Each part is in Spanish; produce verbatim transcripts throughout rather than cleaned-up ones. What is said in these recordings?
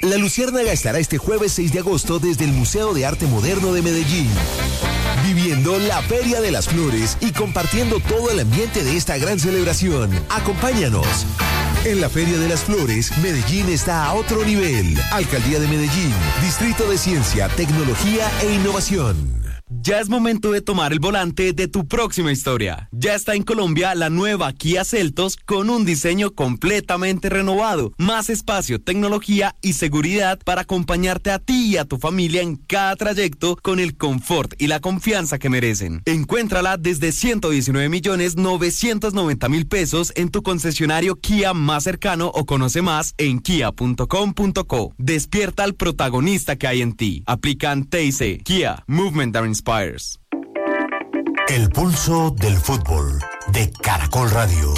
La Luciérnaga estará este jueves seis de agosto desde el Museo de Arte Moderno de Medellín, viviendo la Feria de las Flores y compartiendo todo el ambiente de esta gran celebración. Acompáñanos. En la Feria de las Flores, Medellín está a otro nivel. Alcaldía de Medellín, Distrito de Ciencia, Tecnología e Innovación. Ya es momento de tomar el volante de tu próxima historia. Ya está en Colombia la nueva Kia Seltos con un diseño completamente renovado, más espacio, tecnología y seguridad para acompañarte a ti y a tu familia en cada trayecto con el confort y la confianza que merecen. Encuéntrala desde ciento diecinueve millones novecientos noventa mil pesos en tu concesionario Kia más cercano o conoce más en kia punto com punto co. Despierta al protagonista que hay en ti. Aplican T I C. Kia, Movement that inspires. El pulso del fútbol de Caracol Radio.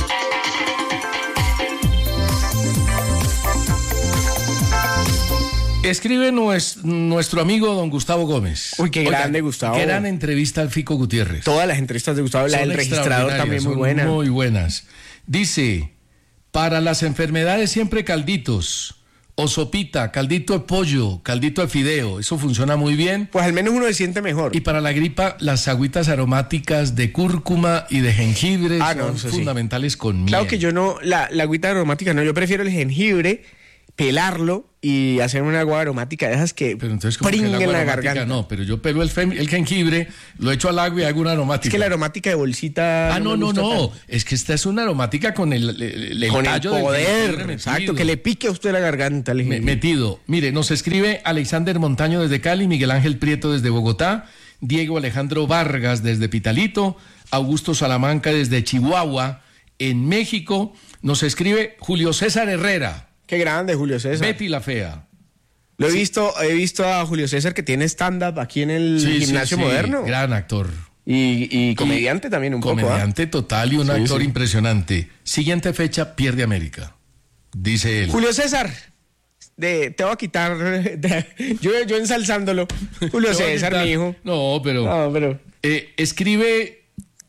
Escribe nues, nuestro amigo don Gustavo Gómez. Uy, qué Oiga, grande, Gustavo. Qué gran entrevista al Fico Gutiérrez. Todas las entrevistas de Gustavo, la Son del registrador también muy buena. Muy buenas. Dice, para las enfermedades siempre calditos, o sopita, caldito de pollo, caldito de fideo, eso funciona muy bien. Pues al menos uno se siente mejor. Y para la gripa, las agüitas aromáticas de cúrcuma y de jengibre ah, son no, fundamentales sí. con miel. Claro que yo no, la, la agüita aromática no, yo prefiero el jengibre, pelarlo y hacer una agua aromática de esas que pringen en la garganta. No, pero yo pelo el, fem, el jengibre, lo echo al agua y hago una aromática. Es que la aromática de bolsita... Ah, no, no, no, no. Es que esta es una aromática con el, el, el con tallo el poder, del exacto, que le pique a usted la garganta. Me, metido. Mire, nos escribe Alexander Montaño desde Cali, Miguel Ángel Prieto desde Bogotá, Diego Alejandro Vargas desde Pitalito, Augusto Salamanca desde Chihuahua, en México. Nos escribe Julio César Herrera. Qué grande, Julio César. Betty la Fea. Lo he sí. visto, he visto a Julio César que tiene stand-up aquí en el sí, Gimnasio sí, sí. Moderno. Gran actor. Y, y comediante y también un comediante poco. Comediante ¿eh? total y un sí, actor sí. impresionante. Siguiente fecha, pierde América. Dice él. Julio César. De, te voy a quitar. De, yo, yo ensalzándolo. Julio César, mi hijo. No, pero. No, pero. Eh, escribe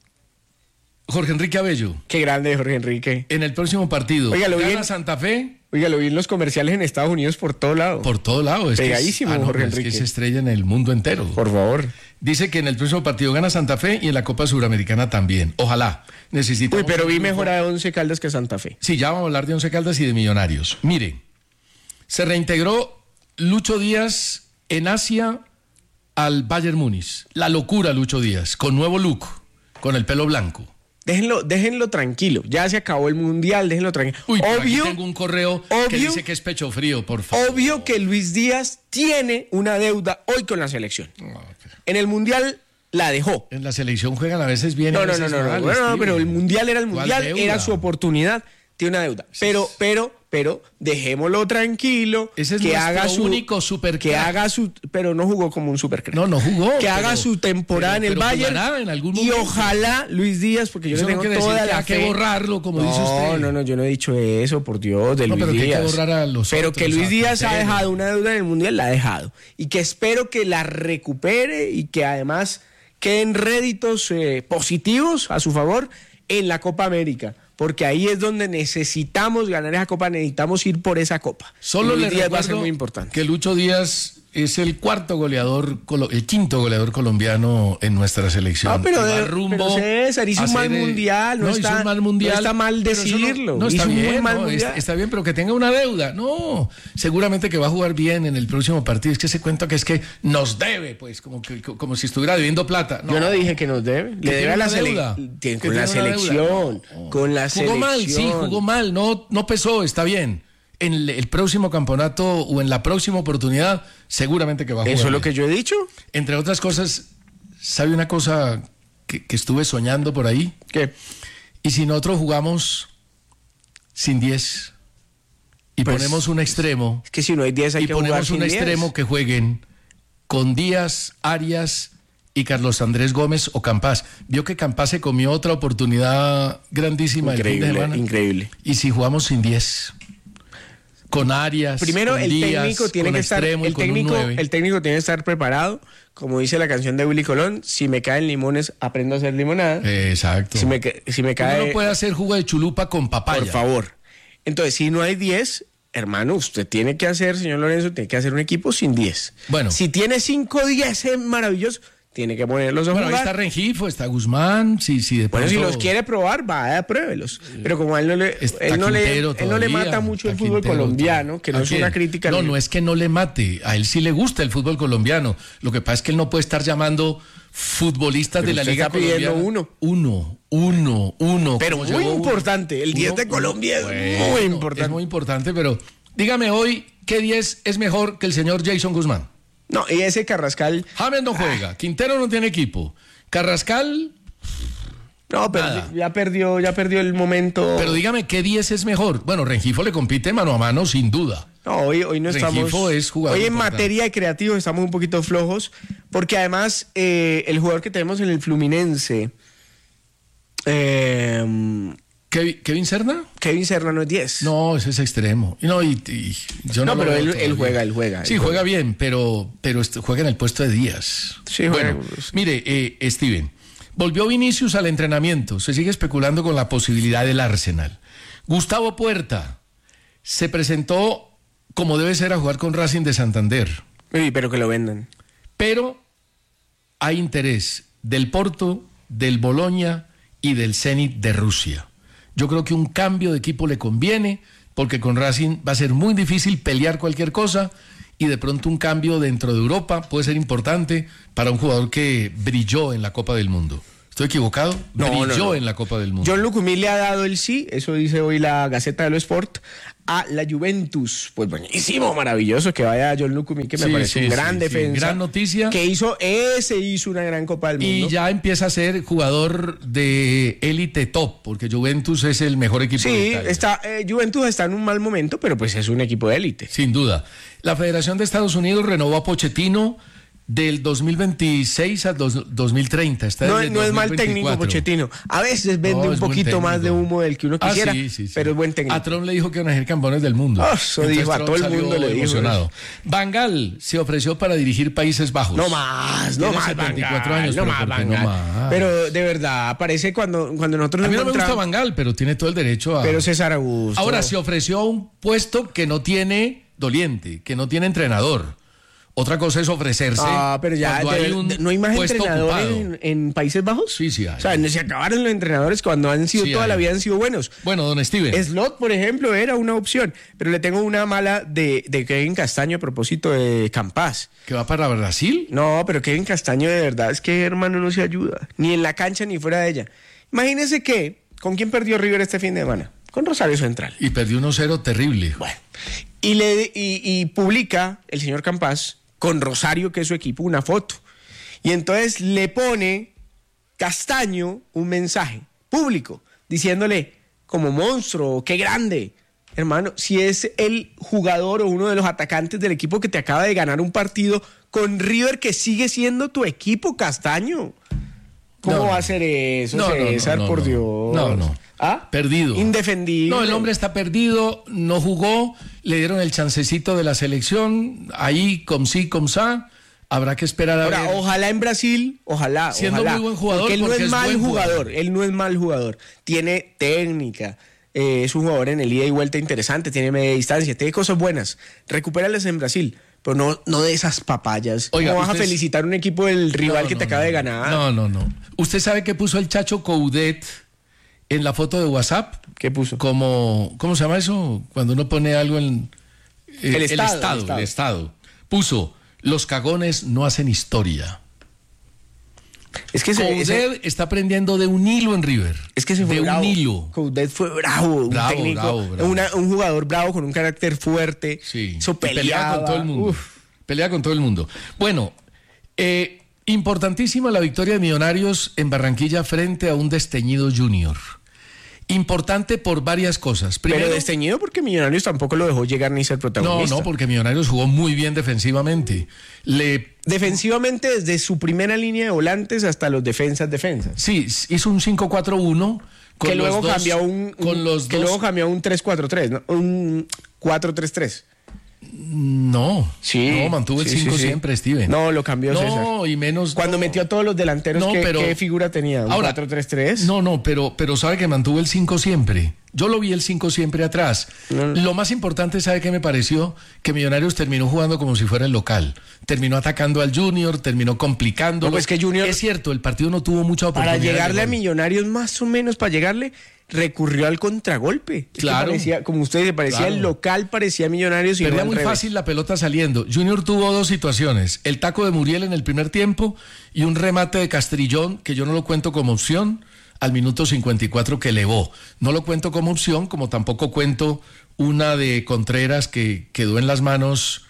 Jorge Enrique Abello. Qué grande, Jorge Enrique. En el próximo partido. Oiga, lo ¿Gana bien. Santa Fe? Oiga, lo vi en los comerciales en Estados Unidos por todo lado. Por todo lado. Es Pegadísimo, que es, ah, no, Jorge es Enrique. que es estrella en el mundo entero. Por favor. Dice que en el próximo partido gana Santa Fe y en la Copa Suramericana también. Ojalá. Necesitamos... Uy, pero vi mejor a Once Caldas que a Santa Fe. Sí, ya vamos a hablar de Once Caldas y de Millonarios. Mire, se reintegró Lucho Díaz en Asia al Bayern Múnich. La locura, Lucho Díaz, con nuevo look, con el pelo blanco. Déjenlo, déjenlo tranquilo. Ya se acabó el mundial, déjenlo tranquilo. Uy, obvio, aquí tengo un correo obvio, que dice que es pecho frío, por favor. Obvio que Luis Díaz tiene una deuda hoy con la selección. No, pero... En el mundial la dejó. En la selección juegan a veces bien. No, a no, veces no, no, mal, no, no, no, pero el mundial era el mundial, era su oportunidad. Tiene una deuda. Pero, pero, pero, dejémoslo tranquilo. Ese es que haga su único super que haga su, pero no jugó como un supercrack. No, no jugó. Que pero, haga su temporada pero, en el Bayern. En algún y ojalá Luis Díaz, porque yo eso le tengo no toda que la hay fe. que borrarlo, como no, dice usted. No, no, no, yo no he dicho eso, por Dios, de no, Luis pero Díaz. Que hay que borrar a los pero otros, que Luis a Díaz Quintero. ha dejado una deuda en el mundial, la ha dejado. Y que espero que la recupere y que además queden réditos eh, positivos a su favor en la Copa América. Porque ahí es donde necesitamos ganar esa copa, necesitamos ir por esa copa. Solo Luis le Díaz va a ser recuerdo muy importante. Que Lucho Díaz es el cuarto goleador, el quinto goleador colombiano en nuestra selección. No, pero, de, rumbo pero César hizo un mal mundial, no, no está, hizo un mal mundial, no está mal decirlo. No, no está hizo bien, un muy mal no, mundial. Está, está bien, pero que tenga una deuda. No, seguramente que va a jugar bien en el próximo partido. Es que ese cuento que es que nos debe, pues, como que como si estuviera debiendo plata. No. Yo no dije que nos debe. Le debe a la selección. Con la selección. No. Con la jugó selección. mal, sí, jugó mal. No, no pesó, está bien. En el, el próximo campeonato o en la próxima oportunidad, seguramente que va a jugar. ¿Eso es lo bien. que yo he dicho? Entre otras cosas, ¿sabe una cosa que, que estuve soñando por ahí? ¿Qué? Y si nosotros jugamos sin diez y pues, ponemos un extremo. Es que si no hay diez hay y que jugar ponemos un sin extremo diez. Que jueguen con Díaz, Arias y Carlos Andrés Gómez o Campás. Vio que Campás se comió otra oportunidad grandísima increíble, el fin de semana. Increíble. Y si jugamos sin diez, con Arias, primero con el Díaz, técnico tiene con que estar extremo y el con un técnico nueve. el técnico tiene que estar preparado, como dice la canción de Willy Colón, si me caen limones aprendo a hacer limonada. Exacto. Si me si me cae Uno no puede hacer jugo de chulupa con papaya. Por favor. Entonces, si no hay diez, hermano, usted tiene que hacer, señor Lorenzo, tiene que hacer un equipo sin diez. Bueno. Si tiene cinco diez, es maravilloso. Tiene que ponerlos a Bueno, jugar. ahí está Rengifo, está Guzmán, sí, sí, de Bueno, pronto... si los quiere probar, vaya, pruébelos. Pero como a él no le, Está él no le, Quintero él no le todavía, mata mucho el está fútbol Quintero colombiano, todavía. que no ¿A es quién? una crítica. No, al- no es que no le mate, a él sí le gusta el fútbol colombiano. Lo que pasa es que él no puede estar llamando futbolistas Pero de la usted Liga está pidiendo Colombiana. uno. Uno, uno, uno. Pero como muy llegó uno. importante, el diez de Uno, Colombia es bueno, muy importante. Es muy importante, pero dígame hoy, ¿qué diez es mejor que el señor Jason Guzmán? No, y ese Carrascal, James no juega, Quintero no tiene equipo, Carrascal... no, pero Nada. ya perdió, ya perdió el momento. Pero dígame, ¿qué diez es mejor? Bueno, Rengifo le compite mano a mano, sin duda. No, hoy, hoy no estamos. Rengifo es jugador Hoy en importante. materia de creativos estamos un poquito flojos, porque además eh, el jugador que tenemos en el Fluminense, eh, ¿Kevin, Kevin Serna? Kevin Serna no es diez. No, ese es extremo. Y no, y, y yo no, No, lo pero veo él- él todavía. juega, él juega, él Sí, juega. juega bien, pero, pero est- juega en el puesto de Díaz. Sí, juega. Bueno, mire, eh, Steven, volvió Vinicius al entrenamiento. Se sigue especulando con la posibilidad del Arsenal. Gustavo Puerta se presentó como debe ser a jugar con Racing de Santander. Sí, pero que lo vendan. Pero hay interés del Porto, del Boloña y del Zenit de Rusia. Yo creo que un cambio de equipo le conviene, porque con Racing va a ser muy difícil pelear cualquier cosa, y de pronto un cambio dentro de Europa puede ser importante para un jugador que brilló en la Copa del Mundo. ¿Estoy equivocado? No, brilló no, no. en la Copa del Mundo. John Lucumí le ha dado el sí, eso dice hoy la Gaceta de lo Sport, a la Juventus. Pues buenísimo, maravilloso que vaya John Lucumí, que me Sí, parece sí, un sí, gran sí. defensa. Gran noticia. Que hizo, ese hizo una gran Copa del Mundo. Y ya empieza a ser jugador de élite top, porque Juventus es el mejor equipo de Sí, Italia. está, eh, Juventus está en un mal momento, pero pues es un equipo de élite. Sin duda. La Federación de Estados Unidos renovó a Pochettino del dos mil veintiséis al dos- dos mil treinta. Está No, desde no es mal técnico, dos mil veinticuatro. Pochettino. A veces vende No, un es buen poquito más de técnico. humo del que uno Ah, quisiera, sí, sí, sí. pero es buen técnico. A Trump le dijo que iban a ser campeones del mundo. Ah, eso Entonces dijo, a Trump todo el salió mundo le dijo emocionado. eso. Van Gaal se ofreció para dirigir Países Bajos. No más, no Tiene más, setenta y Van cuatro Gaal, años, no pero más, ¿por qué Van no Gaal? más? Pero de verdad, aparece cuando, cuando nosotros A mí no me gusta encontramos- Van Gaal, pero tiene todo el derecho a... Pero César Augusto. Ahora se ofreció a un puesto que no tiene doliente, que no tiene entrenador. Otra cosa es ofrecerse. Ah, pero ya cuando de hay ver- un de- no hay más puesto entrenadores ocupado. en, en Países Bajos. Sí, sí hay. O sea, no se acabaron los entrenadores cuando han sido Sí toda hay. la vida han sido buenos. Bueno, don Steven. Slot, por ejemplo, era una opción, pero le tengo una mala de, de Kevin Castaño a propósito de Campas. ¿Que va para Brasil? No, pero Kevin Castaño de verdad es que hermano no se ayuda, ni en la cancha ni fuera de ella. Imagínese que, ¿con quién perdió River este fin de semana? Con Rosario Central. Y perdió uno cero terrible. Bueno, y, le, y, y publica el señor Campas con Rosario, que es su equipo, una foto. Y entonces le pone Castaño un mensaje público diciéndole, como monstruo, qué grande. Hermano, si es el jugador o uno de los atacantes del equipo que te acaba de ganar un partido con River, que sigue siendo tu equipo, Castaño. ¿Cómo No, va no. a ser eso, No, no, no, César, no, por no. Dios? No, no. ¿Ah? Perdido. Indefendible. No, el hombre está perdido, no jugó, le dieron el chancecito de la selección, ahí, com sí, com sa, habrá que esperar a Ahora, ver. ojalá en Brasil, ojalá. Siendo ojalá, muy buen jugador, porque él no porque es, es mal buen jugador, jugador. él no es mal jugador. Tiene técnica, eh, es un jugador en el ida y vuelta interesante, tiene media distancia, tiene cosas buenas. Recupéralas en Brasil, pero no, no de esas papayas. Oiga, ¿Cómo vas a usted es- felicitar a un equipo del rival No, que te no, acaba no, de no. ganar? No, no, no. ¿Usted sabe qué puso el Chacho Coudet en la foto de WhatsApp? ¿Qué puso? Como, ¿cómo se llama eso? Cuando uno pone algo en... eh, El estado, el estado, estado. el estado. Puso, los cagones no hacen historia. Es que ese, Coudet ese- está aprendiendo de un hilo en River. es que se fue de bravo. un hilo. Coudet fue bravo, un Bravo, técnico, bravo, bravo. una- un jugador bravo con un carácter fuerte. Sí. Eso Y pelea peleaba. con todo el mundo. Uf. Pelea con todo el mundo. Bueno, eh, importantísima la victoria de Millonarios en Barranquilla frente a un desteñido Junior. Importante por varias cosas. Primero, Pero desteñido porque Millonarios tampoco lo dejó llegar ni ser no, protagonista. no, porque Millonarios jugó muy bien defensivamente. Le Defensivamente, desde su primera línea de volantes hasta los defensas defensas. sí, hizo un cinco cuatro uno con Que los luego dos- cambió a un, con un- los que dos- luego cambió a un tres cuatro tres, ¿no? Un cuatro tres tres. No, Sí. no, mantuvo el Sí, cinco sí, sí. siempre, Steven. No, lo cambió César. No, y menos Cuando no. metió a todos los delanteros, No, ¿qué, pero- qué figura tenía? ¿Un Ahora, cuatro tres tres? No, no, pero, pero sabe que mantuvo el cinco siempre. Yo lo vi el cinco siempre atrás. No. Lo más importante, ¿sabe qué me pareció? Que Millonarios terminó jugando como si fuera el local. Terminó atacando al Junior, terminó complicando. No, pues que Junior, es cierto, el partido no tuvo mucha oportunidad. Para llegarle a Millonarios, más o menos, para llegarle, recurrió al contragolpe. Claro. Parecía, como usted dice, parecía claro. el local, parecía Millonarios. Y Perdía no muy revés. fácil la pelota saliendo. Junior tuvo dos situaciones. El taco de Muriel en el primer tiempo y un remate de Castrillón, que yo no lo cuento como opción, al minuto cincuenta y cuatro que elevó. No lo cuento como opción, como tampoco cuento una de Contreras que quedó en las manos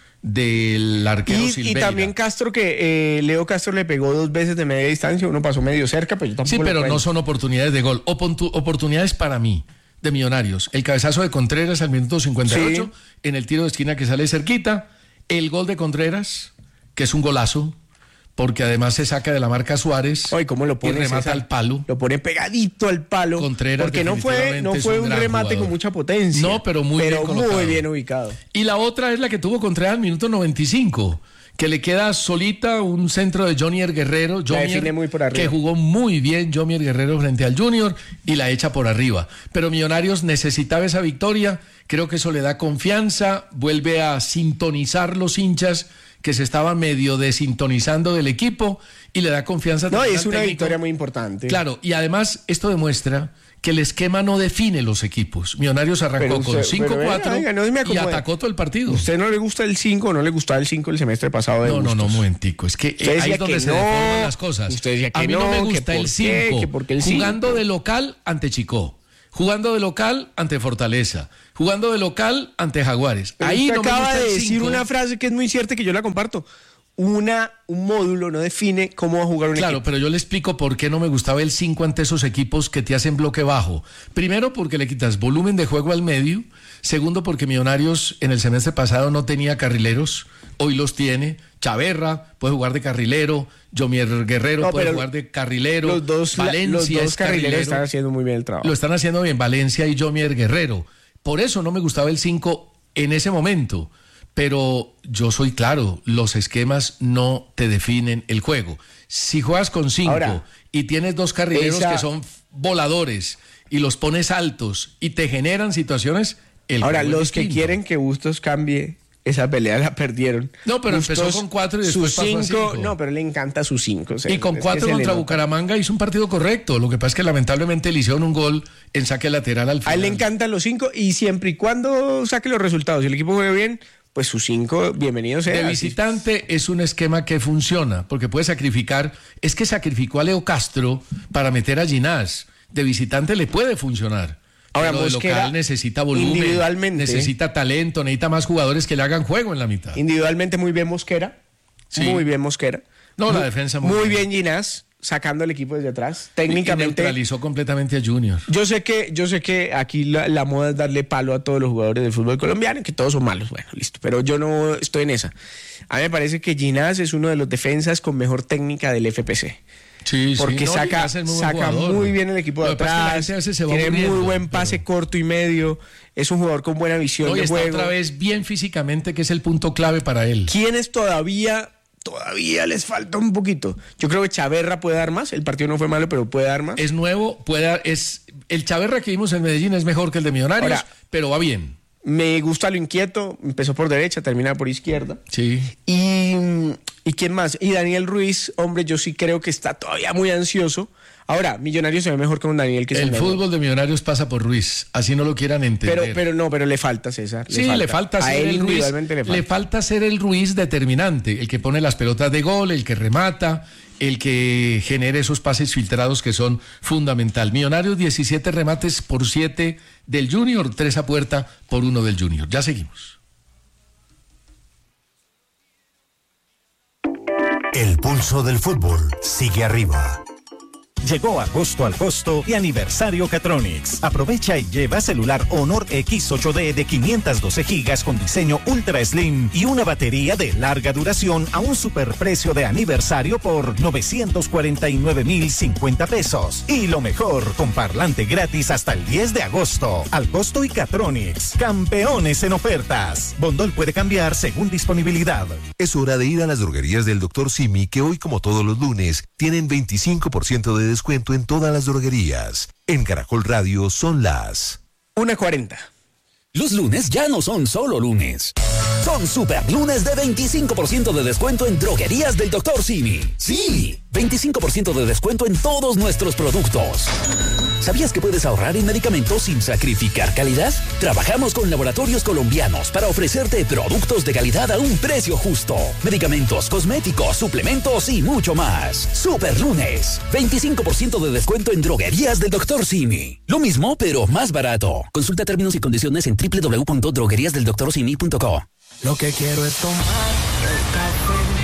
del arquero y, Silveira. Y también Castro, que eh, Leo Castro le pegó dos veces de media distancia, uno pasó medio cerca, pero yo tampoco. Sí, pero no son oportunidades de gol. Oportu- oportunidades para mí, de Millonarios. El cabezazo de Contreras al minuto cincuenta y ocho, sí. En el tiro de esquina que sale cerquita. El gol de Contreras, que es un golazo, porque además se saca de la marca Suárez. Ay, ¿cómo lo pone? Y remata al palo. Lo pone pegadito al palo. Contreras, porque no fue, no fue un, un remate jugador. Con mucha potencia. No, pero muy pero bien colocado. Muy bien ubicado. Y la otra es la que tuvo Contreras al minuto noventa y cinco, que le queda solita un centro de Jomier Guerrero. Jomier, muy por arriba. Que jugó muy bien Jomier Guerrero frente al Junior y la echa por arriba. Pero Millonarios necesitaba esa victoria. Creo que eso le da confianza, vuelve a sintonizar los hinchas que se estaban medio desintonizando del equipo y le da confianza. No, y es una técnico. Victoria muy importante. Claro, y además esto demuestra que el esquema no define los equipos. Millonarios arrancó usted, con cinco cuatro no y atacó todo el partido. ¿Usted no le gusta el cinco o no le gustaba el cinco el semestre pasado? De no, gustos? no, no, un momentico. Es que eh, ahí es donde se no, deforman las cosas. Usted decía que a mí no, no me gusta el cinco. Jugando cinco. De local ante Chicó. Jugando de local ante Fortaleza, jugando de local ante Jaguares. Pero ahí usted no acaba me gusta de el decir cinco. Una frase que es muy cierta, que yo la comparto. Una, un módulo no define cómo va a jugar un claro, equipo. Claro, pero yo le explico por qué no me gustaba el cinco ante esos equipos que te hacen bloque bajo. Primero, porque le quitas volumen de juego al medio. Segundo, porque Millonarios en el semestre pasado no tenía carrileros. Hoy los tiene. Chaverra puede jugar de carrilero. Jomier Guerrero no, puede jugar de carrilero. Los dos, Valencia los dos es carrilero. Están haciendo muy bien el trabajo. Lo están haciendo bien Valencia y Jomier Guerrero. Por eso no me gustaba el cinco en ese momento. Pero yo soy claro, los esquemas no te definen el juego. Si juegas con cinco y tienes dos carrileros esa... que son voladores y los pones altos y te generan situaciones, el Ahora, juego los es que distinto. quieren que Bustos cambie, esa pelea la perdieron. No, pero Bustos, empezó con cuatro y después su cinco, pasó a cinco. No, pero le encanta su cinco. O sea, y con cuatro contra Bucaramanga hizo un partido correcto. Lo que pasa es que lamentablemente le hicieron un gol en saque lateral al final. A él le encantan los cinco y siempre y cuando saque los resultados, si el equipo juega bien, pues sus cinco, bienvenido sea. De visitante es un esquema que funciona, porque puede sacrificar, es que sacrificó a Leo Castro para meter a Ginás. De visitante le puede funcionar. Ahora, pero de local necesita volumen, individualmente, necesita talento, necesita más jugadores que le hagan juego en la mitad. Individualmente muy bien Mosquera, sí. muy bien Mosquera. No, muy, la defensa muy, muy bien, bien Ginás, sacando el equipo desde atrás. Técnicamente y neutralizó completamente a Junior. Yo sé que, yo sé que aquí la, la moda es darle palo a todos los jugadores del fútbol colombiano, que todos son malos. Bueno, listo. Pero yo no estoy en esa. A mí me parece que Ginás es uno de los defensas con mejor técnica del F P C. Sí, porque sí. No, saca, muy, saca muy bien el equipo de atrás, es que tiene aburriendo, muy buen pase pero... corto y medio, es un jugador con buena visión no, y de está juego. Otra vez bien físicamente, que es el punto clave para él. ¿Quiénes todavía, todavía les falta un poquito? Yo creo que Chaverra puede dar más, el partido no fue malo, pero puede dar más. Es nuevo, puede dar, es el Chaverra que vimos en Medellín es mejor que el de Millonarios, Ahora, pero va bien. Me gusta lo inquieto, empezó por derecha, termina por izquierda. Sí. Y, ¿y quién más? Y Daniel Ruiz, hombre, yo sí creo que está todavía muy ansioso. Ahora, Millonarios se ve mejor que un Daniel que El se fútbol de Millonarios pasa por Ruiz, así no lo quieran entender. Pero, pero no, pero le falta, César. Le sí, falta. le falta ser a él el Ruiz. Le falta. le falta ser el Ruiz determinante, el que pone las pelotas de gol, el que remata, el que genere esos pases filtrados que son fundamental. Millonarios, diecisiete remates por siete del Junior, tres a puerta por uno del Junior. Ya seguimos. El pulso del fútbol sigue arriba. Llegó agosto al costo y aniversario Catronics. Aprovecha y lleva celular Honor X ocho D de quinientos doce gigas con diseño Ultra Slim y una batería de larga duración a un superprecio de aniversario por novecientos cuarenta y nueve mil cincuenta pesos. Y lo mejor, con parlante gratis hasta el diez de agosto. Al costo y Catronics, campeones en ofertas. Bondol puede cambiar según disponibilidad. Es hora de ir a las droguerías del doctor Simi, que hoy, como todos los lunes, tienen veinticinco por ciento de descuento en todas las droguerías. En Caracol Radio son las una cuarenta. Los lunes ya no son solo lunes. Son super lunes de veinticinco por ciento de descuento en droguerías del doctor Simi. Sí, veinticinco por ciento de descuento en todos nuestros productos. ¿Sabías que puedes ahorrar en medicamentos sin sacrificar calidad? Trabajamos con laboratorios colombianos para ofrecerte productos de calidad a un precio justo. Medicamentos, cosméticos, suplementos y mucho más. Super lunes, veinticinco por ciento de descuento en droguerías del doctor Simi. Lo mismo, pero más barato. Consulta términos y condiciones en doble u doble u doble u punto droguerías del doctor simi punto co. Lo que quiero es tomar